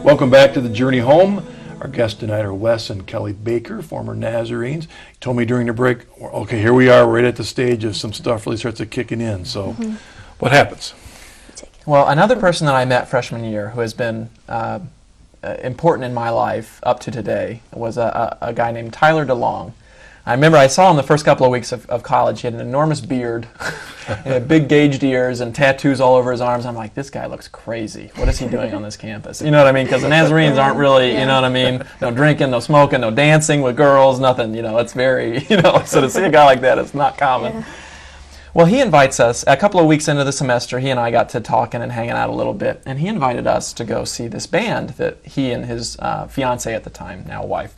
Welcome back to the Journey Home. Our guests tonight are Wes and Kelly Baker, former Nazarenes. You told me during the break, okay, here we are, right at the stage of some stuff really starts to kicking in. So what happens? Well, another person that I met freshman year who has been important in my life up to today was a guy named Tyler DeLong. I remember I saw him the first couple of weeks of college. He had an enormous beard, and had big gauged ears, and tattoos all over his arms. I'm like, this guy looks crazy. What is he doing on this campus? You know what I mean? Because the Nazarenes aren't really, you know what I mean? No drinking, no smoking, no dancing with girls, nothing. You know, it's very, so to see a guy like that, it's not common. Yeah. Well, he invites us, a couple of weeks into the semester, he and I got to talking and hanging out a little bit, and he invited us to go see this band that he and his fiancée at the time, now wife,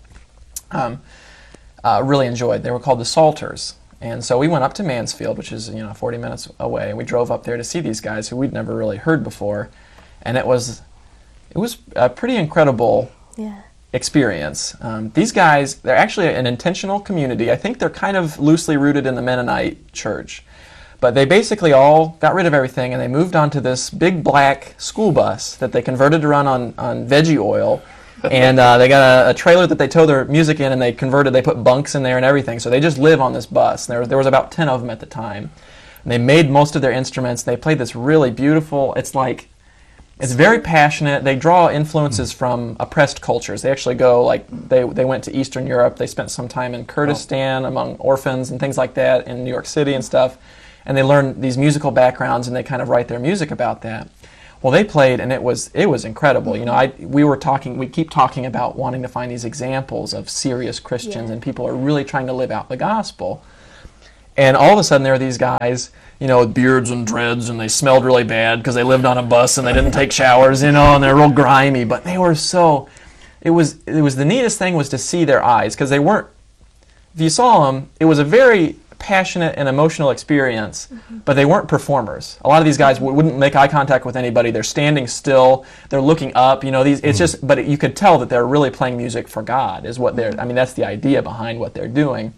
really enjoyed. They were called the Salters. And so we went up to Mansfield, which is 40 minutes away, and we drove up there to see these guys who we'd never really heard before. And it was a pretty incredible experience. These guys, they're actually an intentional community. I think they're kind of loosely rooted in the Mennonite church. But they basically all got rid of everything, and they moved onto this big black school bus that they converted to run on veggie oil. And they got a trailer that they tow their music in, and they put bunks in there and everything. So they just live on this bus. And there was about 10 of them at the time. And they made most of their instruments. They played this really beautiful, it's very passionate. They draw influences from oppressed cultures. They actually go, they went to Eastern Europe. They spent some time in Kurdistan among orphans and things like that in New York City and stuff. And they learn these musical backgrounds, and they kind of write their music about that. Well, they played, and it was incredible. We keep talking about wanting to find these examples of serious Christians, and people are really trying to live out the gospel. And all of a sudden, there are these guys, with beards and dreads, and they smelled really bad because they lived on a bus and they didn't take showers, and they're real grimy. But they were so. It was the neatest thing was to see their eyes, because they weren't. If you saw them, it was a very passionate and emotional experience, but they weren't performers. A lot of these guys wouldn't make eye contact with anybody. They're standing still. They're looking up. It's just. But you could tell that they're really playing music for God. Is what they're. I mean, that's the idea behind what they're doing.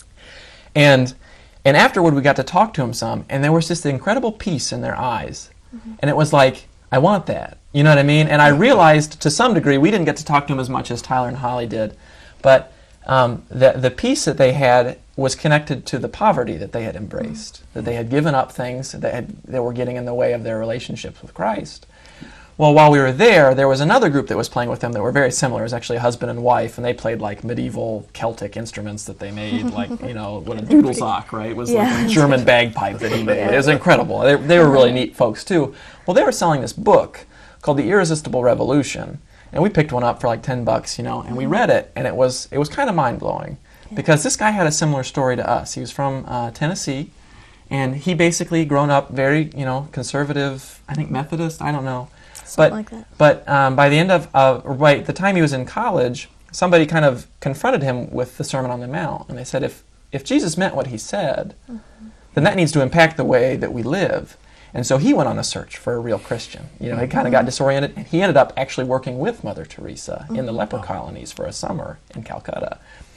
And afterward, we got to talk to them some, and there was just incredible peace in their eyes, and it was like, I want that. You know what I mean? And I realized to some degree we didn't get to talk to them as much as Tyler and Holly did, but the peace that they had was connected to the poverty that they had embraced, that they had given up things that were getting in the way of their relationships with Christ. Well, while we were there was another group that was playing with them that were very similar. It was actually a husband and wife, and they played medieval Celtic instruments that they made, what a Dudelsack, right? It was like a German bagpipe that he made. It was incredible. They were really neat folks, too. Well, they were selling this book called The Irresistible Revolution, and we picked one up for $10, and we read it, and it was kind of mind-blowing. Because this guy had a similar story to us. He was from Tennessee, and he basically grown up very, conservative, I think Methodist, I don't know. Something like that. But by the end of, the time he was in college, somebody kind of confronted him with the Sermon on the Mount. And they said, if Jesus meant what he said, then that needs to impact the way that we live. And so he went on a search for a real Christian. He kind of got disoriented, and he ended up actually working with Mother Teresa in the leper colonies for a summer in Calcutta.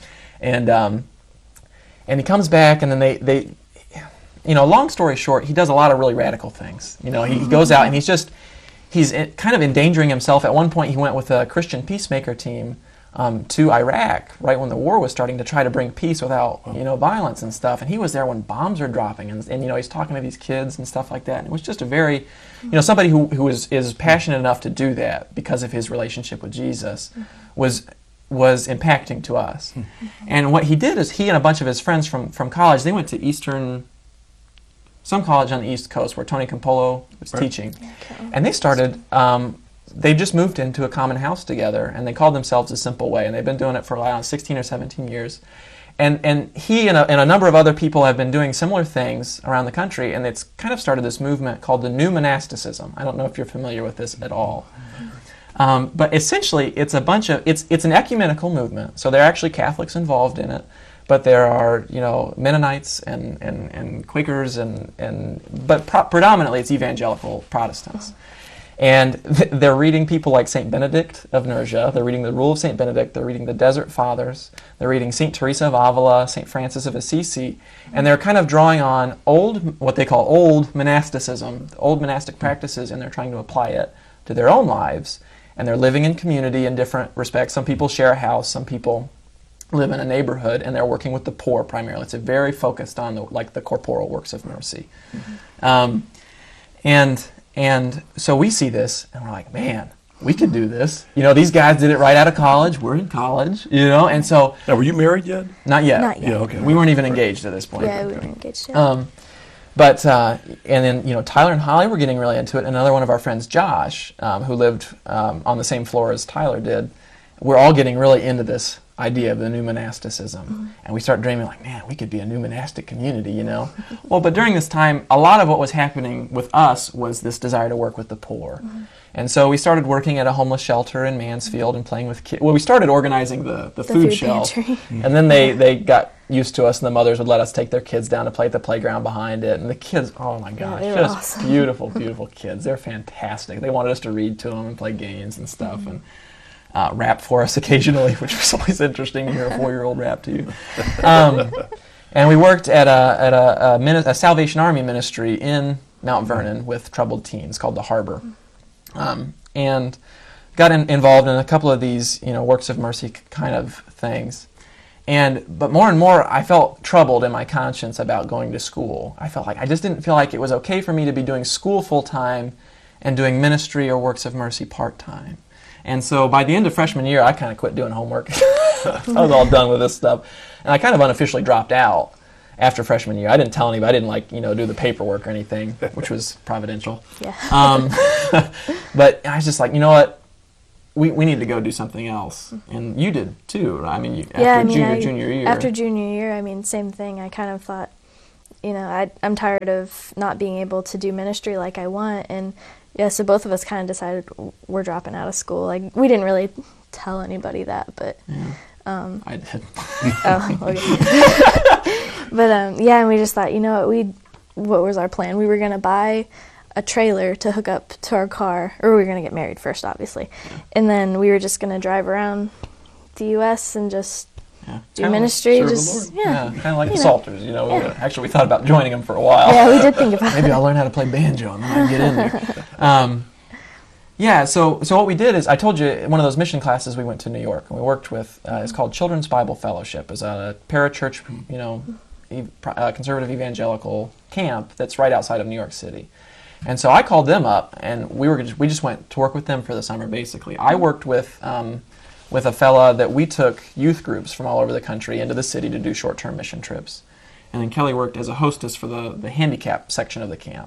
And he comes back, and then they long story short, he does a lot of really radical things. He goes out, and he's kind of endangering himself. At one point, he went with a Christian peacemaker team to Iraq, right when the war was starting, to try to bring peace without, violence and stuff. And he was there when bombs were dropping, and he's talking to these kids and stuff like that. And it was just a very, somebody who is passionate enough to do that because of his relationship with Jesus was impacting to us. And what he did is he and a bunch of his friends from college, they went to some college on the East Coast where Tony Campolo was teaching. And they started, they just moved into a common house together, and they called themselves A Simple Way, and they've been doing it for around 16 or 17 years. And he and a number of other people have been doing similar things around the country, and it's kind of started this movement called the New Monasticism. I don't know if you're familiar with this at all. But essentially, it's an ecumenical movement. So there are actually Catholics involved in it, but there are Mennonites and Quakers but predominantly it's evangelical Protestants. And they're reading people like St. Benedict of Nursia. They're reading the Rule of St. Benedict. They're reading the Desert Fathers. They're reading St. Teresa of Avila, St. Francis of Assisi. And they're kind of drawing on what they call old monasticism, old monastic practices, and they're trying to apply it to their own lives. and they're living in community in different respects. Some people share a house, some people live in a neighborhood, and they're working with the poor primarily. It's very focused on the corporal works of mercy. And so we see this, and we're like, man, we could do this. These guys did it right out of college. We're in college, and so... Now, were you married yet? Not yet. Not yet. Yeah, okay. We weren't even engaged at this point. Yeah, we were engaged. Yeah. And then, Tyler and Holly were getting really into it. Another one of our friends, Josh, who lived on the same floor as Tyler did, we're all getting really into this idea of the new monasticism. And we start dreaming like, man, we could be a new monastic community, Well, but during this time, a lot of what was happening with us was this desire to work with the poor. And so we started working at a homeless shelter in Mansfield and playing with kids. Well, we started organizing the food shelf. And then they got used to us, and the mothers would let us take their kids down to play at the playground behind it. And the kids, oh my gosh, they were just awesome. beautiful, beautiful kids. They're fantastic. They wanted us to read to them and play games and stuff. And rap for us occasionally, which was always interesting to hear a 4-year-old rap to you. And we worked at a Salvation Army ministry in Mount Vernon with troubled teens called The Harbor. And got involved in a couple of these, works of mercy kind of things. But more and more, I felt troubled in my conscience about going to school. I felt like I just didn't feel like it was okay for me to be doing school full-time and doing ministry or works of mercy part-time. And so by the end of freshman year, I kind of quit doing homework. I was all done with this stuff. And I kind of unofficially dropped out after freshman year. I didn't tell anybody. I didn't, do the paperwork or anything, which was providential. Yeah. But I was just like, you know what? We need to go do something else. And you did, too. Right? I mean, junior year. After junior year, same thing. I kind of thought, I'm tired of not being able to do ministry like I want. And yeah, so both of us kind of decided we're dropping out of school. Like, we didn't really tell anybody that, but... Yeah. I did. Oh, okay. But, and we just thought, what was our plan? We were going to buy a trailer to hook up to our car, or we were going to get married first, obviously. Yeah. And then we were just going to drive around the U.S. and just do ministry. Serve just the Lord. Kind of like the Psalters, Actually, we thought about joining them for a while. Yeah, we did think about it. Maybe I'll learn how to play banjo and then I can get in there. So what we did is, I told you, one of those mission classes we went to New York, and we worked with, it's called Children's Bible Fellowship. It's a parachurch, conservative evangelical camp that's right outside of New York City. And so I called them up, and we just went to work with them for the summer, basically. I worked with a fella that we took youth groups from all over the country into the city to do short-term mission trips. And then Kelly worked as a hostess for the handicap section of the camp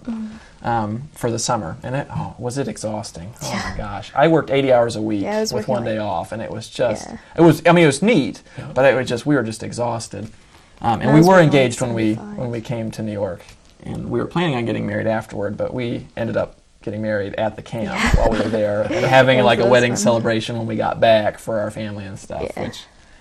for the summer. And was it exhausting? Oh my gosh. I worked 80 hours a week with one day off, and it was just, it was neat, but it was just, we were just exhausted. And we were engaged when we came to New York. And we were planning on getting married afterward, but we ended up getting married at the camp while we were there, and having like a wedding celebration when we got back for our family and stuff, which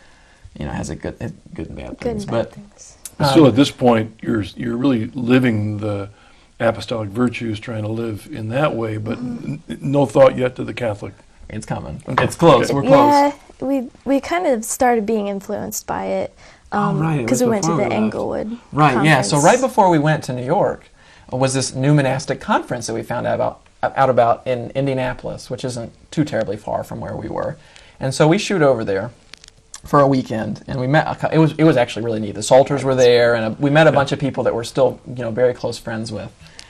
has a good and bad things. Still, at this point, you're really living the apostolic virtues, trying to live in that way, but no thought yet to the Catholic. It's coming. It's close. We're close. Yeah, we kind of started being influenced by it. Because we went to the Englewood conference. Yeah. So right before we went to New York was this new monastic conference that we found out about in Indianapolis, which isn't too terribly far from where we were. And so we shoot over there for a weekend, and we met. It was actually really neat. The Salters were there, and we met a bunch of people that we're still very close friends with.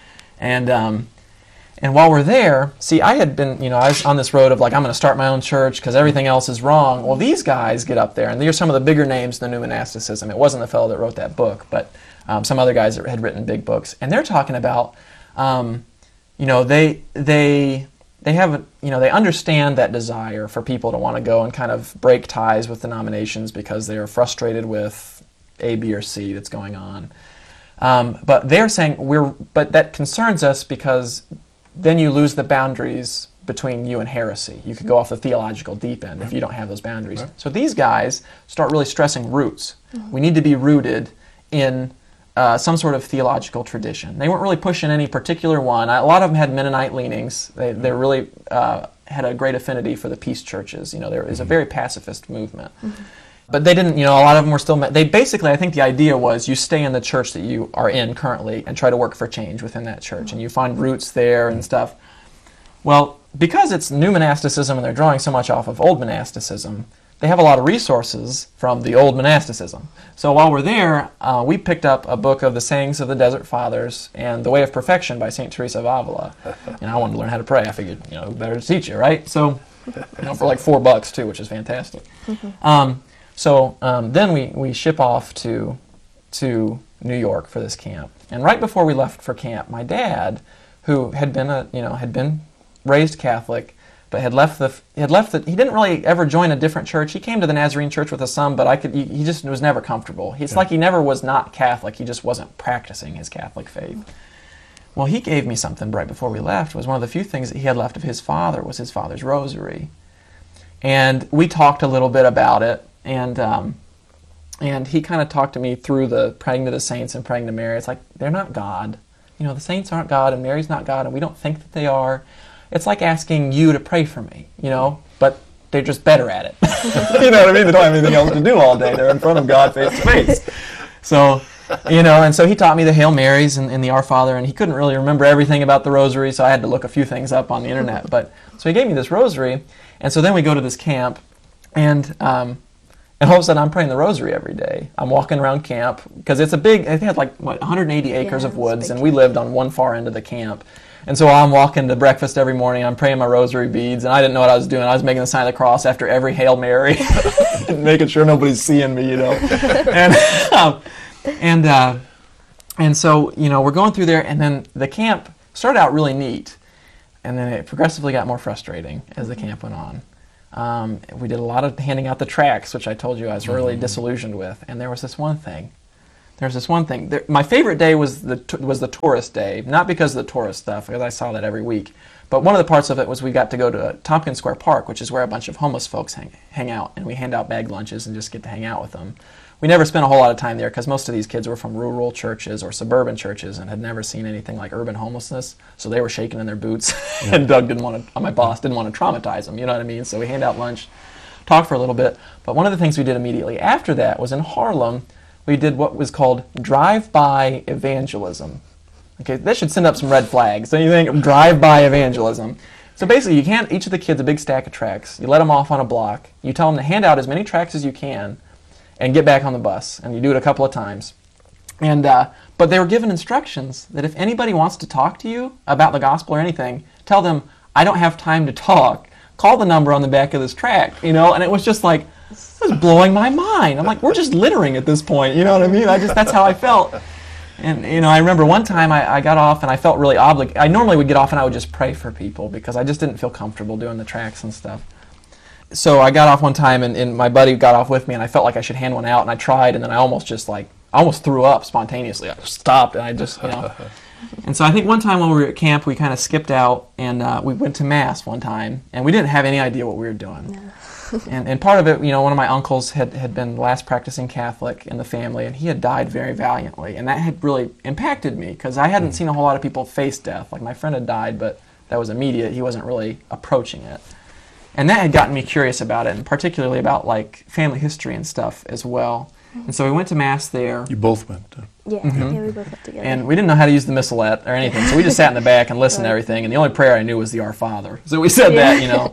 And while we're there, see, I had been, I was on this road of like, I'm going to start my own church because everything else is wrong. Well, these guys get up there, and they're some of the bigger names in the new monasticism. It wasn't the fellow that wrote that book, but some other guys that had written big books. And they're talking about, they have, they understand that desire for people to want to go and kind of break ties with denominations because they are frustrated with A, B, or C that's going on. But they're saying but that concerns us because then you lose the boundaries between you and heresy. You could go off the theological deep end if you don't have those boundaries. Right. So these guys start really stressing roots. We need to be rooted in some sort of theological tradition. They weren't really pushing any particular one. A lot of them had Mennonite leanings. They really had a great affinity for the peace churches. There is a very pacifist movement. But they didn't, a lot of them were still, they basically, I think the idea was you stay in the church that you are in currently and try to work for change within that church. And you find roots there and stuff. Well, because it's new monasticism and they're drawing so much off of old monasticism, they have a lot of resources from the old monasticism. So while we're there, we picked up a book of the Sayings of the Desert Fathers and The Way of Perfection by St. Teresa of Avila. And I wanted to learn how to pray. I figured, better to teach you, right? So, for like $4 too, which is fantastic. Then we ship off to New York for this camp. And right before we left for camp, my dad, who had been raised Catholic, but he didn't really ever join a different church. He came to the Nazarene church with his son, but he just was never comfortable. It's like he never was not Catholic. He just wasn't practicing his Catholic faith. Well, he gave me something right before we left. It was one of the few things that he had left of his father, was his father's rosary. And we talked a little bit about it, and he kind of talked to me through the praying to the saints and praying to Mary. It's like, they're not God. The saints aren't God, and Mary's not God, and we don't think that they are. It's like asking you to pray for me, but they're just better at it. You know what I mean? They don't have anything else to do all day. They're in front of God face to face. So, and so he taught me the Hail Marys and the Our Father, and he couldn't really remember everything about the rosary, so I had to look a few things up on the internet. So he gave me this rosary, and so then we go to this camp, and all of a sudden I'm praying the rosary every day. I'm walking around camp, because I think it had 180 acres of woods, and we lived on one far end of the camp. And so I'm walking to breakfast every morning, I'm praying my rosary beads, and I didn't know what I was doing. I was making the sign of the cross after every Hail Mary, and making sure nobody's seeing me, And so, we're going through there, and then the camp started out really neat, and then it progressively got more frustrating as the camp went on. We did a lot of handing out the tracts, which I told you I was really disillusioned with, and there was this one thing. My favorite day was the tourist day, not because of the tourist stuff, because I saw that every week. But one of the parts of it was we got to go to Tompkins Square Park, which is where a bunch of homeless folks hang out, and we hand out bag lunches and just get to hang out with them. We never spent a whole lot of time there because most of these kids were from rural churches or suburban churches and had never seen anything like urban homelessness, so they were shaking in their boots, and Doug my boss didn't want to traumatize them, you know what I mean? So we hand out lunch, talk for a little bit. But one of the things we did immediately after that was in Harlem, we did what was called drive-by evangelism. Okay, that should send up some red flags. So you think of drive-by evangelism. So basically, you hand each of the kids a big stack of tracts. You let them off on a block. You tell them to hand out as many tracts as you can and get back on the bus. And you do it a couple of times. But they were given instructions that if anybody wants to talk to you about the gospel or anything, tell them, I don't have time to talk. Call the number on the back of this tract, and it was just like, this is blowing my mind. I'm like, we're just littering at this point, you know what I mean? That's how I felt. And, I remember one time I got off and I felt really obligated. I normally would get off and I would just pray for people because I just didn't feel comfortable doing the tracts and stuff. So I got off one time and my buddy got off with me and I felt like I should hand one out, and I tried, and then I almost threw up spontaneously. I just stopped and I just, And so I think one time when we were at camp, we kind of skipped out and we went to Mass one time, and we didn't have any idea what we were doing. Yeah. And part of it, one of my uncles had been the last practicing Catholic in the family, and he had died very valiantly, and that had really impacted me because I hadn't seen a whole lot of people face death. Like, my friend had died, but that was immediate. He wasn't really approaching it. And that had gotten me curious about it, and particularly about, family history and stuff as well. And so we went to Mass there. You both went? Yeah, we both went together. And we didn't know how to use the missalette or anything, so we just sat in the back and listened to everything, and the only prayer I knew was the Our Father. So we said that,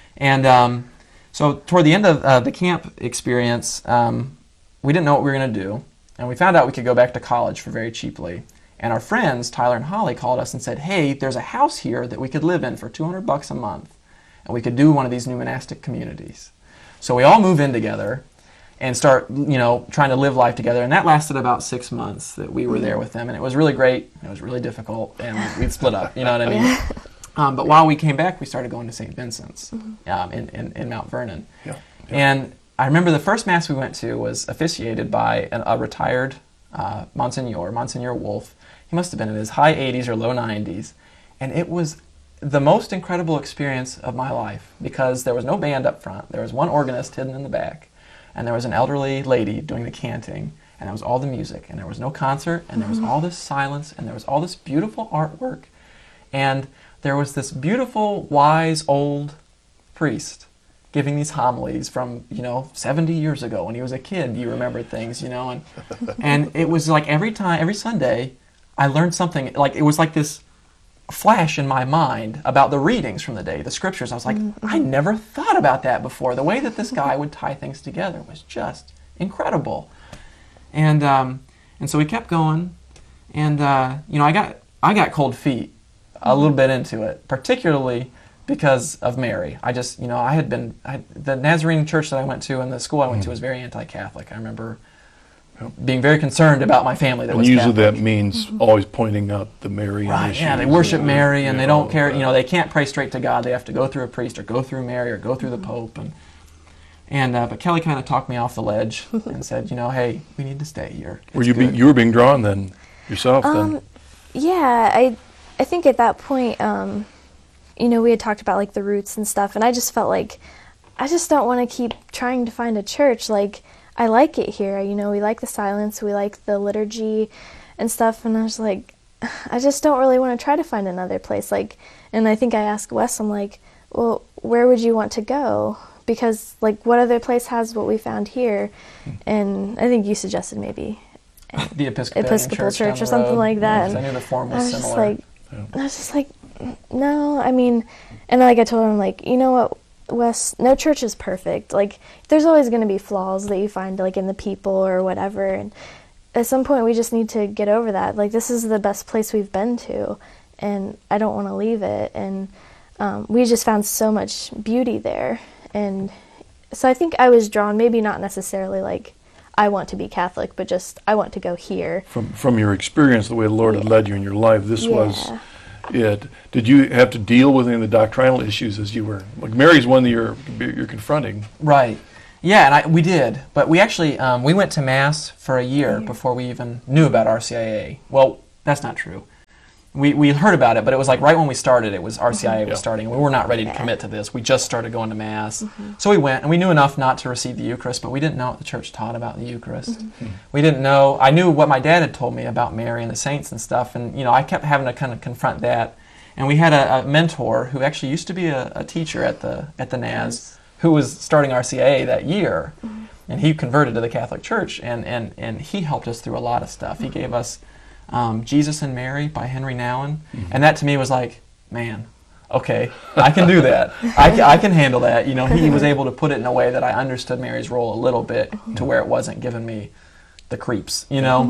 And so toward the end of the camp experience, we didn't know what we were going to do, and we found out we could go back to college for very cheaply. And our friends, Tyler and Holly, called us and said, hey, there's a house here that we could live in for $200 a month, and we could do one of these new monastic communities. So we all move in together and start, trying to live life together. And that lasted about 6 months that we were there with them. And it was really great. It was really difficult. And we'd split up, you know what I mean? But while we came back, we started going to St. Vincent's in Mount Vernon. Yeah. And I remember the first Mass we went to was officiated by a retired Monsignor Wolf. He must have been in his high 80s or low 90s. And it was the most incredible experience of my life because there was no band up front. There was one organist hidden in the back. And there was an elderly lady doing the canting, and there was all the music, and there was no concert, and there was all this silence, and there was all this beautiful artwork, and there was this beautiful, wise, old priest giving these homilies from, 70 years ago when he was a kid. You remembered things, and it was like every Sunday, I learned something. Like, it was like this flash in my mind about the readings from the day, the scriptures. I was like, I never thought about that before. The way that this guy would tie things together was just incredible. And so we kept going, and I got cold feet a little bit into it, particularly because of Mary. I just, the Nazarene church that I went to and the school I went to was very anti-Catholic. I remember being very concerned about my family that And was usually Catholic. that means always pointing out the Marian Right, issues. yeah, they worship Mary, and Yeah, they don't all care, that. they can't pray straight to God. They have to go through a priest or go through Mary or go through the Pope. But Kelly kind of talked me off the ledge and said, hey, we need to stay here. Were It's you good. you were being drawn then yourself then? Yeah, I think at that point, we had talked about like the roots and stuff, and I just felt like I just don't want to keep trying to find a church. Like, I like it here, we like the silence, we like the liturgy and stuff, and I was like, I just don't really want to try to find another place. Like, and I think I asked Wes, I'm like, well, where would you want to go? Because like, what other place has what we found here? And I think you suggested maybe the Episcopal Church down or the something road. like that. Yeah, 'cause I knew the form I was was just similar. like, I was just like, no, and like I told him, like, you know what, Wes, no church is perfect. Like, there's always going to be flaws that you find, like, in the people or whatever, and at some point we just need to get over that. Like, this is the best place we've been to, and I don't want to leave it, and we just found so much beauty there, and so I think I was drawn, maybe not necessarily like, I want to be Catholic, but just, I want to go here. From your experience, the way the Lord had led you in your life, this was Yeah. it. Did you have to deal with any of the doctrinal issues as you were, like Mary's one that you're confronting? Right. Yeah, and we did. But we actually, we went to Mass for a year before we even knew about RCIA. Well, that's not true. We heard about it, but it was like right when we started, it was RCIA was Yeah. starting. We were not ready to commit to this. We just started going to Mass. So we went, and we knew enough not to receive the Eucharist, but we didn't know what the church taught about the Eucharist. We didn't know. I knew what my dad had told me about Mary and the saints and stuff, and I kept having to kind of confront that. And we had a mentor who actually used to be a teacher at the Naz, who was starting RCIA that year, and he converted to the Catholic Church, and he helped us through a lot of stuff. He gave us Jesus and Mary by Henry Nouwen, and that to me was like, man, okay, I can do that. I can handle that. He was able to put it in a way that I understood Mary's role a little bit to where it wasn't giving me the creeps,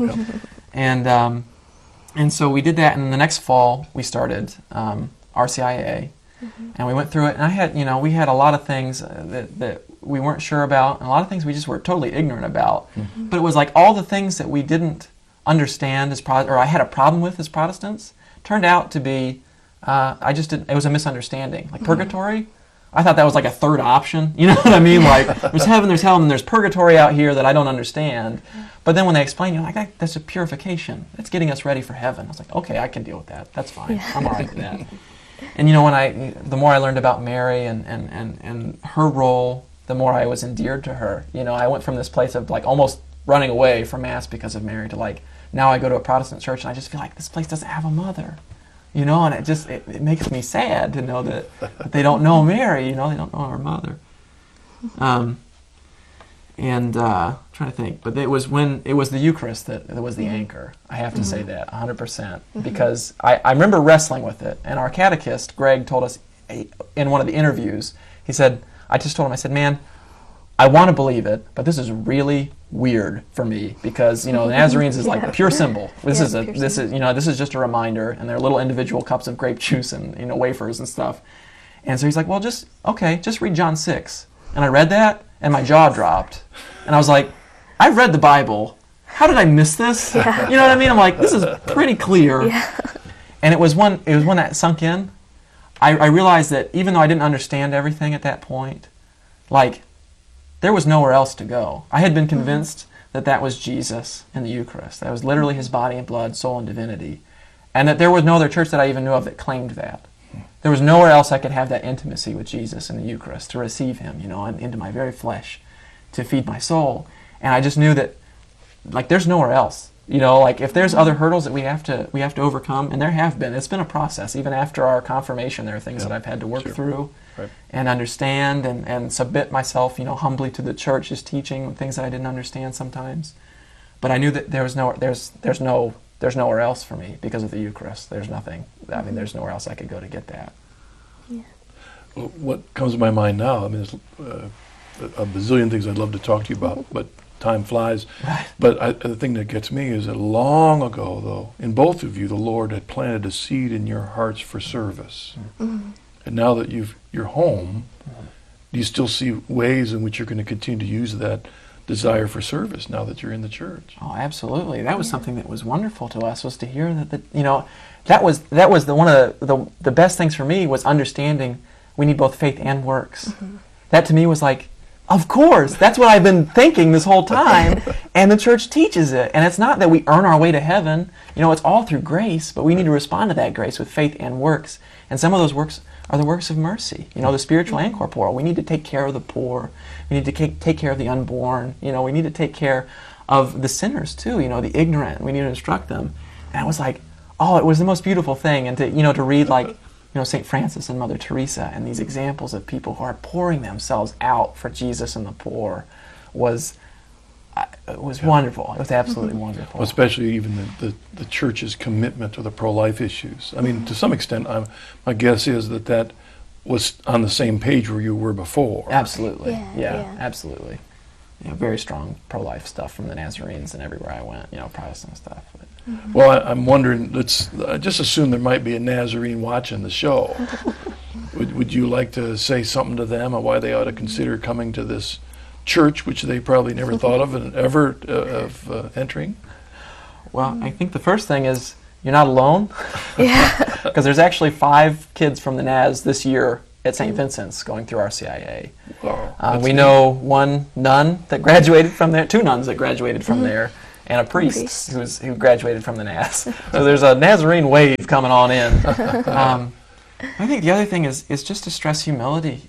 And so we did that, and the next fall we started RCIA, and we went through it, and I had, we had a lot of things that we weren't sure about, and a lot of things we just were totally ignorant about. But it was like all the things that we didn't understand or I had a problem with as Protestants turned out to be, it was a misunderstanding. Like purgatory, I thought that was like a third option. You know what I mean? Like there's heaven, there's hell, and there's purgatory out here that I don't understand. But then when they explain, like, that's a purification. That's getting us ready for heaven. I was like, okay, I can deal with that. That's fine. Yeah. I'm all right with that. And the more I learned about Mary and her role, the more I was endeared to her. I went from this place of like almost running away from Mass because of Mary to like, now I go to a Protestant church and I just feel like this place doesn't have a mother. And it makes me sad to know that they don't know Mary, they don't know her mother. Trying to think, but it was the Eucharist that was the anchor. I have to say that 100%, because I remember wrestling with it, and our catechist Greg told us in one of the interviews. He said, I said, man, I want to believe it, but this is really weird for me because the Nazarenes is like pure symbol. This is just a reminder, and they're little individual cups of grape juice and wafers and stuff. And so he's like, well, just read John 6. And I read that, and my jaw dropped, and I was like, I've read the Bible. How did I miss this? Yeah. You know what I mean? I'm like, this is pretty clear. Yeah. And it was when that sunk in. I realized that even though I didn't understand everything at that point, like, there was nowhere else to go. I had been convinced that was Jesus in the Eucharist. That was literally his body and blood, soul and divinity. And that there was no other church that I even knew of that claimed that. There was nowhere else I could have that intimacy with Jesus in the Eucharist, to receive him, into my very flesh, to feed my soul. And I just knew that, like, there's nowhere else. Like, if there's other hurdles that we have to overcome, and there have been. It's been a process. Even after our confirmation, there are things that I've had to work through. Right. And understand and submit myself, humbly to the church's teaching, things that I didn't understand sometimes. But I knew that there's no there's nowhere else for me because of the Eucharist. There's nothing. I mean, there's nowhere else I could go to get that. Yeah. Well, what comes to my mind now, I mean, there's a bazillion things I'd love to talk to you about, but time flies. Right. But the thing that gets me is that long ago, though, in both of you, the Lord had planted a seed in your hearts for service. Mm-hmm. And now that you're home, do you still see ways in which you're going to continue to use that desire for service now that you're in the church? Oh, absolutely. That was something that was wonderful to us, was to hear that that was the one of the best things for me, was understanding we need both faith and works. Mm-hmm. That to me was like, of course, that's what I've been thinking this whole time, and the church teaches it. And it's not that we earn our way to heaven. It's all through grace, but we need to respond to that grace with faith and works. And some of those works are the works of mercy, the spiritual and corporal. We need to take care of the poor. We need to take care of the unborn. We need to take care of the sinners too, the ignorant. We need to instruct them. And I was like, oh, it was the most beautiful thing. And to read like, St. Francis and Mother Teresa and these examples of people who are pouring themselves out for Jesus and the poor was wonderful. It was absolutely wonderful. Well, especially even the church's commitment to the pro-life issues. I mean, to some extent, my guess is that was on the same page where you were before. Absolutely. Yeah. Absolutely. Very strong pro-life stuff from the Nazarenes and everywhere I went, Protestant stuff. But. Well, I'm wondering, let's just assume there might be a Nazarene watching the show. Would you like to say something to them on why they ought to consider coming to this church, which they probably never thought of and ever of entering? Well, I think the first thing is you're not alone. Yeah. Because there's actually 5 kids from the Naz this year at St. Vincent's going through RCIA. Wow, We know one nun that graduated from there, 2 nuns that graduated from there, and a priest who graduated from the Naz. So there's a Nazarene wave coming on in. I think the other thing is just to stress humility.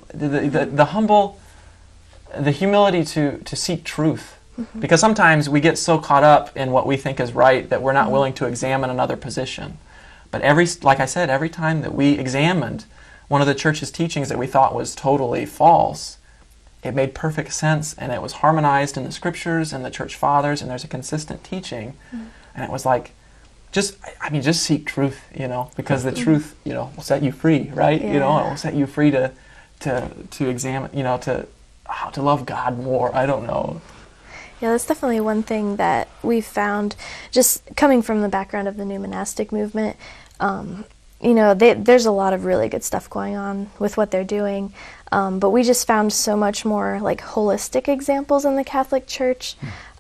The humility to seek truth. Because sometimes we get so caught up in what we think is right that we're not willing to examine another position. But like I said, every time that we examined one of the church's teachings that we thought was totally false, it made perfect sense, and it was harmonized in the scriptures and the church fathers, and there's a consistent teaching. And it was like, just seek truth, because the truth, will set you free, right? Yeah. It will set you free to examine, to love God more. I don't know. Yeah, that's definitely one thing that we've found, just coming from the background of the new monastic movement. There's a lot of really good stuff going on with what they're doing, but we just found so much more like holistic examples in the Catholic Church,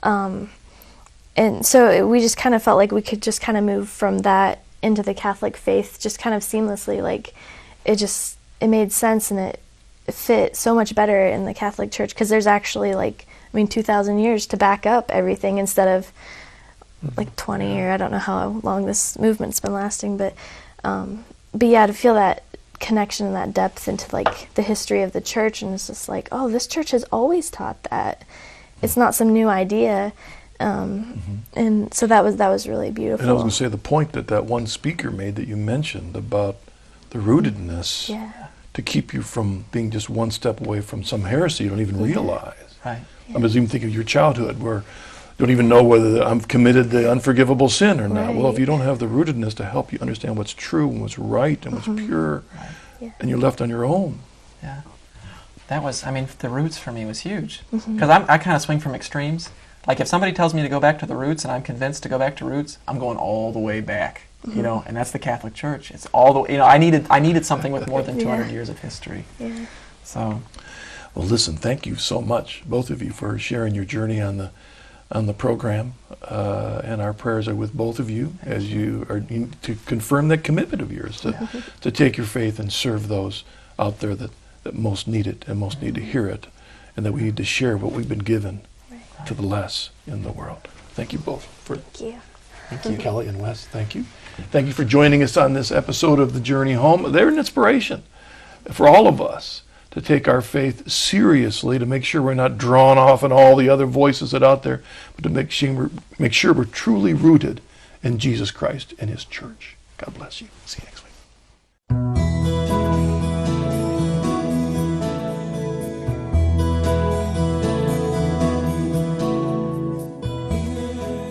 and so we just kind of felt like we could just kind of move from that into the Catholic faith just kind of seamlessly. Like it made sense, and it fit so much better in the Catholic Church because there's actually 2,000 years to back up everything instead of 20, or I don't know how long this movement's been lasting, but yeah, to feel that connection and that depth into the history of the church, and it's just this church has always taught that. It's not some new idea, and so that was really beautiful. And I was going to say the point that one speaker made that you mentioned about the rootedness to keep you from being just one step away from some heresy you don't even realize. Right. I was even thinking of your childhood where you don't even know whether I've committed the unforgivable sin or not. Right. Well, if you don't have the rootedness to help you understand what's true and what's right and what's pure, and you're left on your own. Yeah. That was, the roots for me was huge. Because I kind of swing from extremes. Like if somebody tells me to go back to the roots and I'm convinced to go back to roots, I'm going all the way back. And that's the Catholic Church. It's all the, I needed something with more than 200 years of history. Yeah. So. Well, listen, thank you so much, both of you, for sharing your journey on the program, and our prayers are with both of you as you are to confirm that commitment of yours to take your faith and serve those out there that most need it and most need to hear it, and that we need to share what we've been given to the less in the world. Thank you both. Thank you. Thank you, Kelly and Wes. Thank you. Thank you for joining us on this episode of The Journey Home. They're an inspiration for all of us to take our faith seriously, to make sure we're not drawn off in all the other voices that are out there, but to make sure we're truly rooted in Jesus Christ and His church. God bless you. See you next week.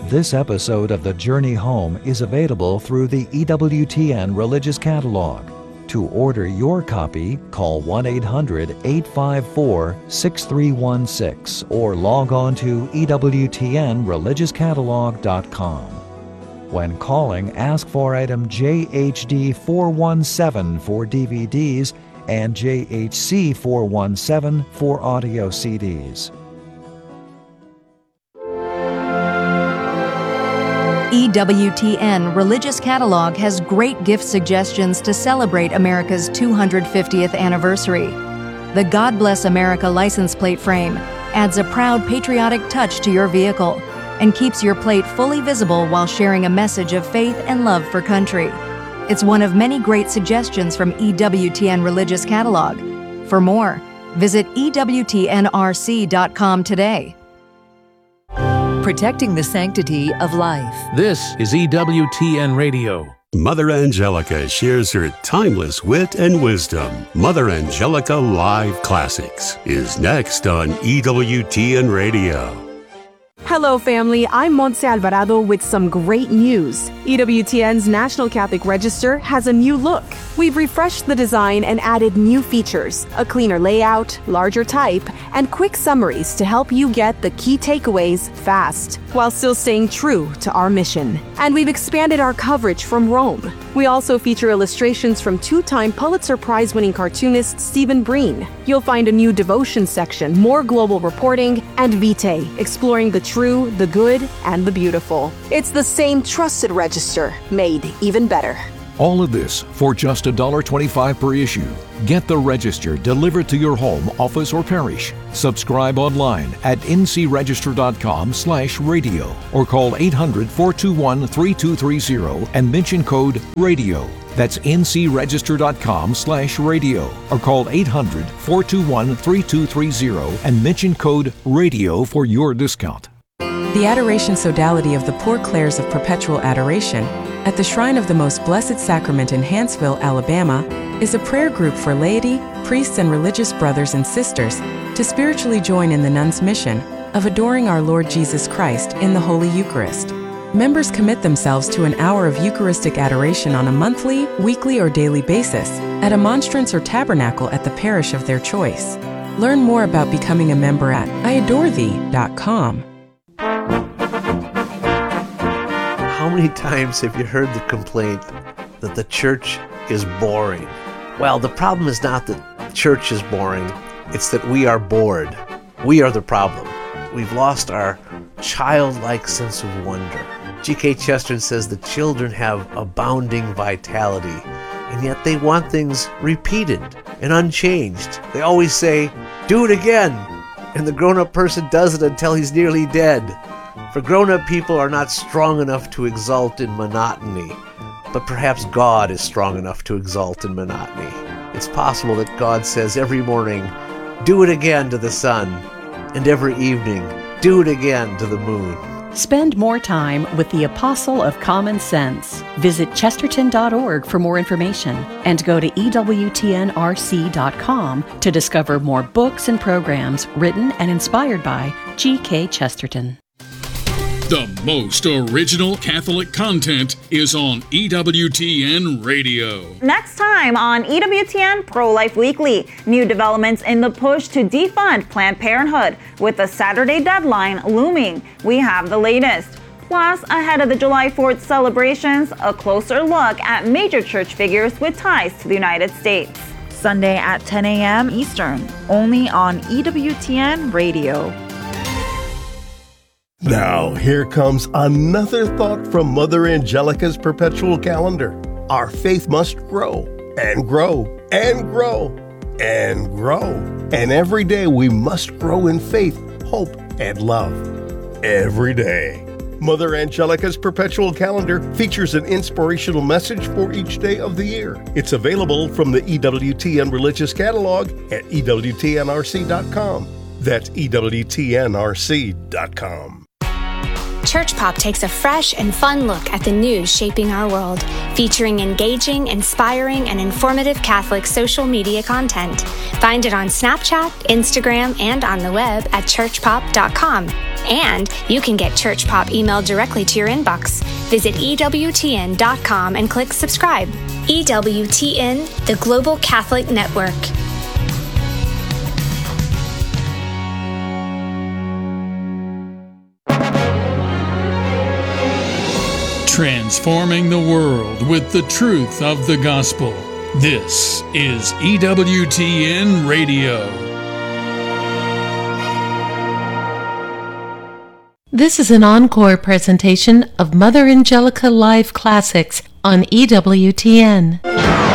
this episode of The Journey Home is available through the EWTN Religious Catalog. To order your copy, call 1-800-854-6316 or log on to EWTNReligiousCatalog.com. When calling, ask for item JHD 417 for DVDs and JHC 417 for audio CDs. EWTN Religious Catalog has great gift suggestions to celebrate America's 250th anniversary. The God Bless America license plate frame adds a proud patriotic touch to your vehicle and keeps your plate fully visible while sharing a message of faith and love for country. It's one of many great suggestions from EWTN Religious Catalog. For more, visit EWTNRC.com today. Protecting the sanctity of life. This is EWTN Radio. Mother Angelica shares her timeless wit and wisdom. Mother Angelica Live Classics is next on EWTN Radio. Hello, family. I'm Montse Alvarado with some great news. EWTN's National Catholic Register has a new look. We've refreshed the design and added new features, a cleaner layout, larger type, and quick summaries to help you get the key takeaways fast, while still staying true to our mission. And we've expanded our coverage from Rome. We also feature illustrations from two-time Pulitzer Prize-winning cartoonist Stephen Breen. You'll find a new devotion section, more global reporting, and Vitae, exploring the true, the good, and the beautiful. It's the same trusted register, made even better. All of this for just $1.25 per issue. Get the Register delivered to your home, office, or parish. Subscribe online at ncregister.com/radio or call 800-421-3230 and mention code RADIO. That's ncregister.com/radio or call 800-421-3230 and mention code RADIO for your discount. The Adoration Sodality of the Poor Clares of Perpetual Adoration at the Shrine of the Most Blessed Sacrament in Hanceville, Alabama, is a prayer group for laity, priests, and religious brothers and sisters to spiritually join in the nuns' mission of adoring our Lord Jesus Christ in the Holy Eucharist. Members commit themselves to an hour of Eucharistic adoration on a monthly, weekly, or daily basis at a monstrance or tabernacle at the parish of their choice. Learn more about becoming a member at iadorethee.com. How many times have you heard the complaint that the church is boring? Well, the problem is not that church is boring, it's that we are bored. We are the problem. We've lost our childlike sense of wonder. G.K. Chesterton says the children have abounding vitality, and yet they want things repeated and unchanged. They always say, "Do it again," and the grown-up person does it until he's nearly dead. For grown-up people are not strong enough to exult in monotony, but perhaps God is strong enough to exult in monotony. It's possible that God says every morning, "Do it again" to the sun, and every evening, "Do it again" to the moon. Spend more time with the Apostle of Common Sense. Visit chesterton.org for more information and go to EWTNRC.com to discover more books and programs written and inspired by G.K. Chesterton. The most original Catholic content is on EWTN Radio. Next time on EWTN Pro-Life Weekly, new developments in the push to defund Planned Parenthood. With the Saturday deadline looming, we have the latest. Plus, ahead of the July 4th celebrations, a closer look at major church figures with ties to the United States. Sunday at 10 a.m. Eastern, only on EWTN Radio. Now, here comes another thought from Mother Angelica's perpetual calendar. Our faith must grow and grow and grow and grow. And every day we must grow in faith, hope, and love. Every day. Mother Angelica's perpetual calendar features an inspirational message for each day of the year. It's available from the EWTN Religious Catalog at EWTNRC.com. That's EWTNRC.com. Church Pop takes a fresh and fun look at the news shaping our world, featuring engaging, inspiring, and informative Catholic social media content. Find it on Snapchat, Instagram, and on the web at churchpop.com. And you can get Church Pop emailed directly to your inbox. Visit EWTN.com and click subscribe. EWTN, the Global Catholic Network. Transforming the world with the truth of the gospel. This is EWTN Radio. This is an encore presentation of Mother Angelica Live Classics on EWTN.